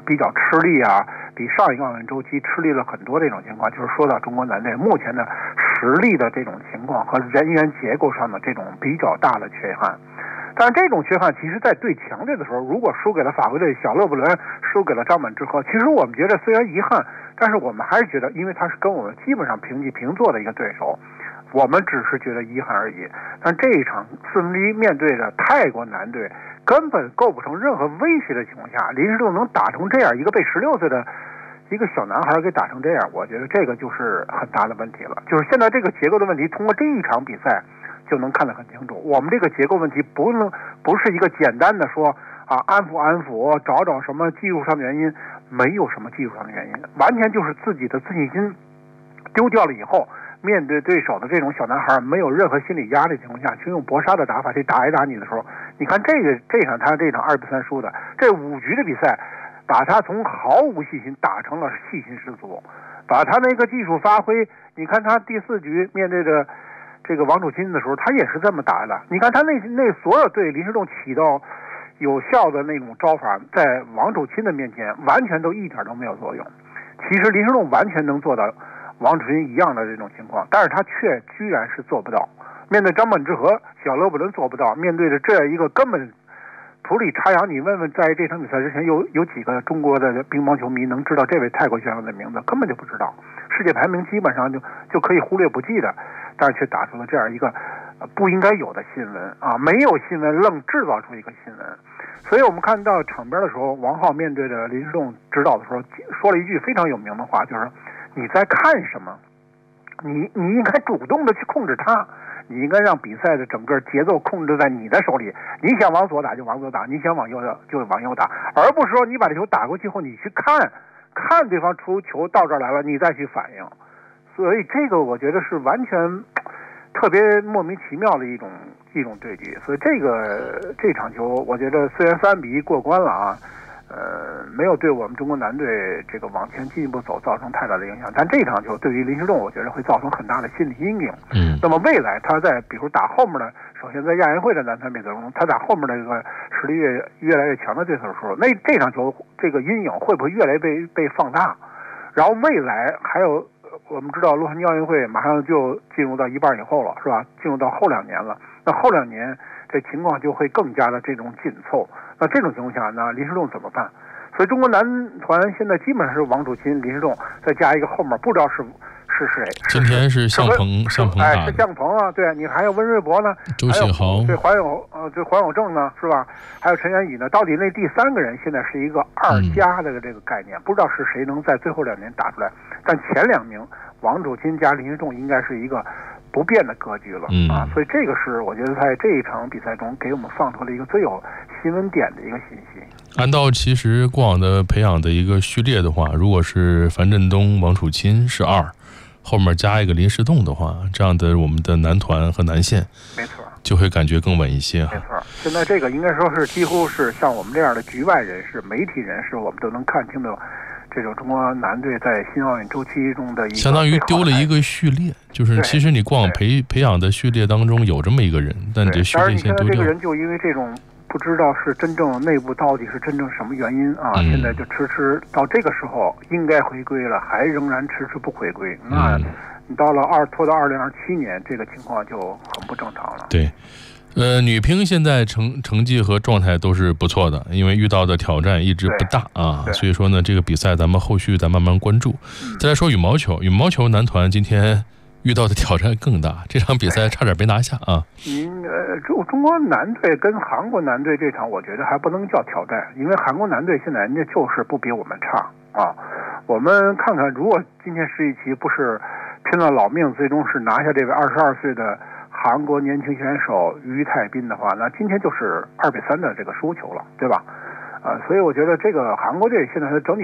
比较吃力啊，比上一个奥运周期吃力了很多这种情况，就是说到中国男队目前的实力的这种情况和人员结构上的这种比较大的缺憾。但是这种缺憾，其实在对强队的时候，如果输给了法国队小勒布伦，输给了张本智和，其实我们觉得虽然遗憾，但是我们还是觉得，因为他是跟我们基本上平起平坐的一个对手，我们只是觉得遗憾而已。但这一场4分之一面对的泰国男队，根本构不成任何威胁的情况下，林士栋能打成这样，一个被16岁的一个小男孩给打成这样，我觉得这个就是很大的问题了。就是现在这个结构的问题，通过这一场比赛就能看得很清楚。我们这个结构问题不是一个简单的说啊安抚，找什么技术上的原因，没有什么技术上的原因，完全就是自己的自信心丢掉了以后，面对对手的这种小男孩没有任何心理压力的情况下，去用搏杀的打法去打一打你的时候，你看这场他这场2-3输的这5局的比赛，把他从毫无信心打成了信心十足，把他那个技术发挥，你看他第4局面对着这个王楚钦的时候，他也是这么打的。你看他那所有对林士栋起到有效的那种招法，在王楚钦的面前完全都一点都没有作用。其实林士栋完全能做到王楚钦一样的这种情况，但是他却居然是做不到。面对张本智和、小勒布伦做不到，面对着这样一个根本土里插秧，你问问在这场比赛之前有几个中国的乒乓球迷能知道这位泰国选手的名字？根本就不知道，世界排名基本上就可以忽略不计的，但是却打出了这样一个不应该有的新闻啊！没有新闻，愣制造出一个新闻。所以我们看到场边的时候，王浩面对着林士栋指导的时候，说了一句非常有名的话，就是你在看什么？你应该主动的去控制它，你应该让比赛的整个节奏控制在你的手里。你想往左打就往左打，你想往右就往右打，而不是说你把这球打过去后，你去看对方出球到这儿来了，你再去反应。所以这个我觉得是完全特别莫名其妙的一种对局。所以这场球，我觉得虽然3-1过关了啊。没有对我们中国男队这个往前进一步走造成太大的影响，但这场球对于林士栋，我觉得会造成很大的心理阴影。那么未来他在比如打后面的，首先在亚运会的男团比赛中，他打后面的这个实力越来越强的对手的时候，那这场球这个阴影会不会越来越被放大？然后未来还有，我们知道洛杉矶奥运会马上就进入到一半以后了，是吧？进入到后2年了，那后2年这情况就会更加的这种紧凑。那这种情况下呢，林士栋怎么办？所以中国男团现在基本上是王楚钦、林士栋，再加一个后面不知道是谁。 今天是向鹏打的，是向鹏啊，对，你还有温瑞博呢， 周启豪， 对，黄永正呢，是吧？还有陈元宇呢，到底那第3个人现在是一个2加的这个概念，不知道是谁能在最后2年打出来。但前2名王楚钦加林士栋应该是一个不变的格局了啊，所以这个是我觉得在这一场比赛中给我们放出了一个最有新闻点的一个信息。 按照其实过往的培养的一个序列的话，如果是樊振东、王楚钦是2，后面加一个林士栋的话，这样的我们的男团和男线， 没错， 就会感觉更稳一些。 没错，现在这个应该说是几乎是像我们这样的局外人士、媒体人士，我们都能看清的。这种中国男队在新奥运周期中的一个相当于丢了一个序列，就是其实你过往培养的序列当中有这么一个人，但你这序列先丢掉。 这个人就因为这种不知道是真正内部到底是真正什么原因啊，现在就迟到这个时候应该回归了，还仍然迟不回归，那你到了拖到2027年，这个情况就很不正常了。 对。女乒现在成绩和状态都是不错的，因为遇到的挑战一直不大啊，所以说呢，这个比赛咱们后续再慢慢关注。再来说羽毛球男团今天遇到的挑战更大，这场比赛差点没拿下啊。 中国男队跟韩国男队这场，我觉得还不能叫挑战，因为韩国男队现在人家就是不比我们差啊。我们看看，如果今天施一奇不是拼了老命，最终是拿下这位22岁的韩国年轻选手于泰斌的话，那今天就是2-3的这个输球了，对吧？所以我觉得这个韩国队现在的整体